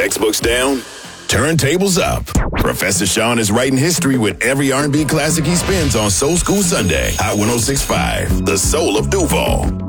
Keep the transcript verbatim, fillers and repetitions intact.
Textbooks down, turntables up. Professor Sean is writing history with every R and B classic he spins on Soul School Sunday. Hot one oh six point five, the soul of Duval.